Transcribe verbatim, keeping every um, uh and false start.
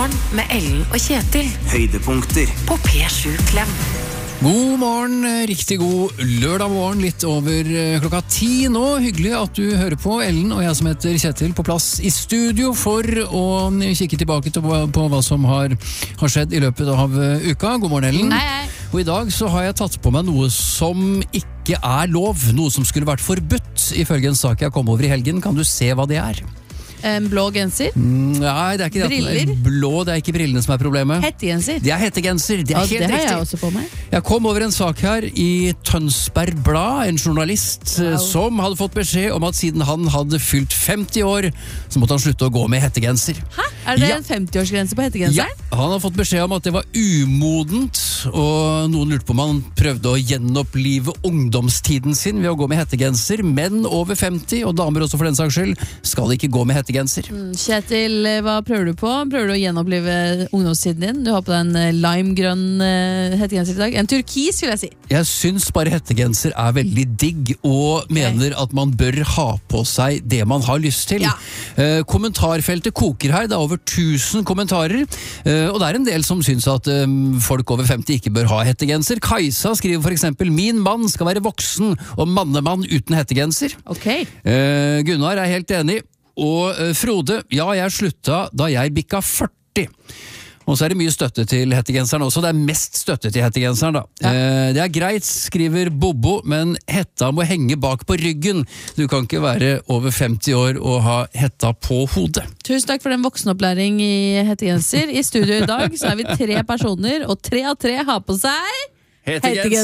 Morgen med Ellen og Kjetil. Høydepunkter på P sju Klem. God morgen, riktig god lørdag morgen, litt over klokka ti nå. Hyggelig at du hører på. Ellen og jeg som heter Kjetil på plass i studio for å kikke tilbake til på, på hva som har, har skjedd i løpet av uka. God morgen, Ellen. Hei, hei. Og i dag så har jeg tatt på meg noe som ikke er lov, noe som skulle vært forbudt ifølge en sak jeg kom over i helgen. Kan du se hva det er? En blå genser? Mm, nei, det er ikke det. Briller? Blå, det er ikke brillene som er problemet. Hettegenser? Det er hettegenser, det er Ja, helt det har riktig. jeg også på meg. Jeg kom over en sak her i Tønsberg Blad, en journalist Wow. som hadde fått beskjed om at siden han hadde fylt femti år, så måtte han slutte å gå med hettegenser. Hæ? Er det Ja. en femti-årsgrense på Ja, hettegenseren? han har fått beskjed om at det var umodent, og noen lurte på om han prøvde å gjenopplive ungdomstiden sin ved å gå med hettegenser. Menn over femti, og damer også for den saks skyld, skal ikke gå med hettegenser. Mm, Kjetil, hva prøver du på? Prøver du å gjenopplive ungdomstiden din? Du har på deg en eh, limegrønn eh, hettegenser i dag. En turkis, vil jeg si. Jeg syns bare hettegenser er veldig digg, og mener at man bør ha på seg det man har lyst til. Ja. Eh, kommentarfeltet koker her, det er over tusen kommentarer, eh, og det er en del som syns at eh, folk over femti ikke bør ha hettegenser. Kajsa skriver for eksempel: min mann skal være voksen og mannemann uten hettegenser. Ok. Eh, Gunnar er helt enig. Og eh, Frode, ja, jeg slutta da jeg bikka førti. Og så er det mye støtte til hettegenseren også. Det er mest støtte til hettegenseren, da. Ja. Eh, det er greit, skriver Bobo, men hetta må henge bak på ryggen. Du kan ikke være over femti år og ha hetta på hodet. Tusen takk for den voksenopplæring i hettegenser. I studio i dag så er vi tre personer, og tre av tre har på seg Hettegenser!